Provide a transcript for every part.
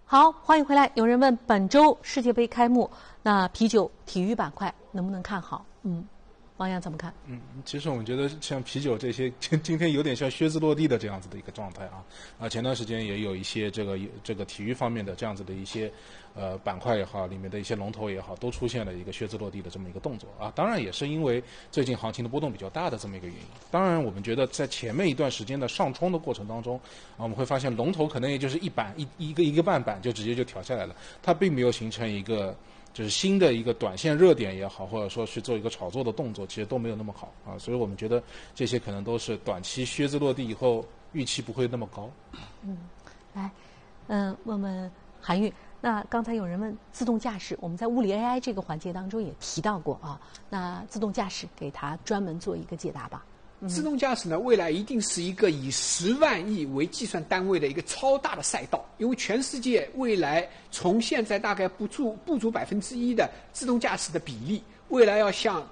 好，欢迎回来。有人问本周世界杯开幕，那啤酒体育板块能不能看好？王洋怎么看？ 其实我们觉得像啤酒这些，今天有点像靴子落地的这样子的一个状态啊。前段时间也有一些这个体育方面的这样子的一些板块也好，里面的一些龙头也好，都出现了一个靴子落地的这么一个动作啊。当然也是因为最近行情的波动比较大的这么一个原因。当然，我们觉得在前面一段时间的上冲的过程当中啊，我们会发现龙头可能也就是一个半板就直接就调下来了，它并没有形成一个就是新的一个短线热点也好，或者说去做一个炒作的动作，其实都没有那么好啊。所以我们觉得这些可能都是短期靴子落地以后预期不会那么高。 来，问问韩愈。那刚才有人问自动驾驶，我们在物理 AI 这个环节当中也提到过啊。那自动驾驶给它专门做一个解答吧。 自动驾驶呢，未来一定是一个以10万亿为计算单位的一个超大的赛道，因为全世界未来从现在大概不足1%的自动驾驶的比例，未来要向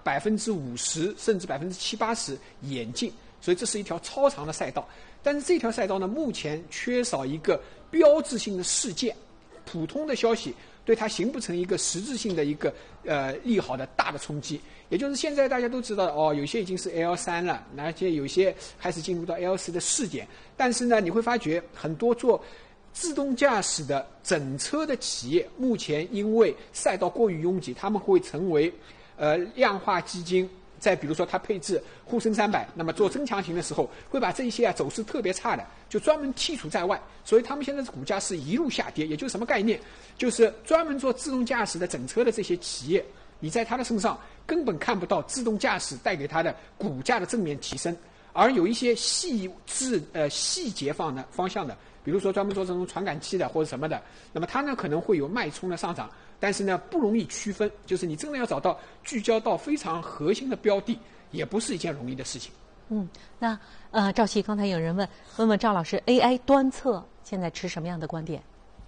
50%甚至70%、80%演进，所以这是一条超长的赛道。但是这条赛道呢，目前缺少一个标志性的事件，普通的消息对它形不成一个实质性的一个利好的大的冲击。也就是现在大家都知道有些已经是 L3 了，而且有些开始进入到 L4 的试点。但是呢，你会发觉很多做自动驾驶的整车的企业，目前因为赛道过于拥挤，他们会成为量化基金。再比如说，它配置沪深300，那么做增强型的时候，会把这一些走势特别差的就专门剔除在外，所以他们现在的股价是一路下跌。也就是什么概念？就是专门做自动驾驶的整车的这些企业，你在它的身上根本看不到自动驾驶带给它的股价的正面提升，而有一些细节方向的，比如说专门做这种传感器的或者什么的，那么它呢可能会有脉冲的上涨，但是呢不容易区分，就是你真的要找到聚焦到非常核心的标的，也不是一件容易的事情。 那赵琦，刚才有人问问赵老师 ，AI 端侧现在持什么样的观点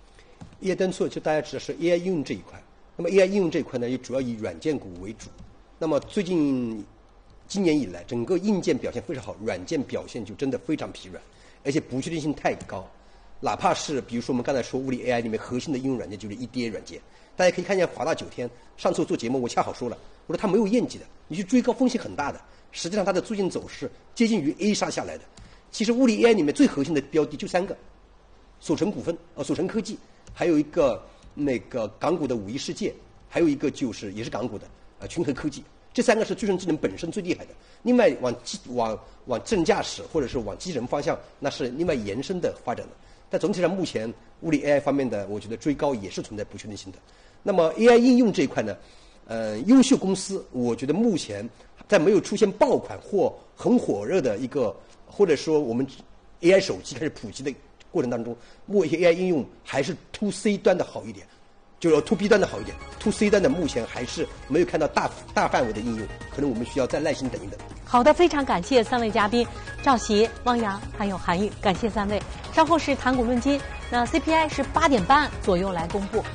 ？AI 端侧就大家指的是 AI 应用这一块。那么 AI 应用这一块呢，也主要以软件股为主。那么今年以来，整个硬件表现非常好，软件表现就真的非常疲软，而且不确定性太高。哪怕是比如说我们刚才说物理 AI 里面核心的应用软件就是 EDA 软件，大家可以看见华大9天上次我做节目我恰好说了，我说它没有业绩的，你去追高风险很大的。实际上它的最近走势接近于 A 杀下来的。其实物理 AI 里面最核心的标的就3个，索成股份、索成科技，还有一个那个港股的5亿世界，还有一个就是也是港股的群合科技。这3个是最终智能本身最厉害的。另外往自动驾驶或者是往机器人方向，那是另外延伸的发展的。但总体上目前物理 AI 方面的，我觉得追高也是存在不确定性的。那么 AI 应用这一块呢，优秀公司，我觉得目前在没有出现爆款或很火热的一个，或者说我们 AI 手机开始普及的过程当中，目前 AI 应用还是 to C 端的好一点，就是 to B 端的好一点。to C 端的目前还是没有看到大范围的应用，可能我们需要再耐心等一等。 好的，非常感谢3位嘉宾赵琦、汪洋还有韩愈，感谢3位。稍后是谈股论金，那 CPI 是8点半左右来公布。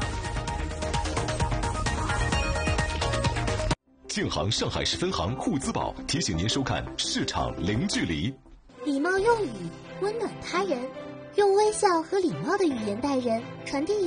建行上海市分行沪资宝提醒您收看市场零距离。 礼貌用语温暖他人，用微笑和礼貌的语言待人，传递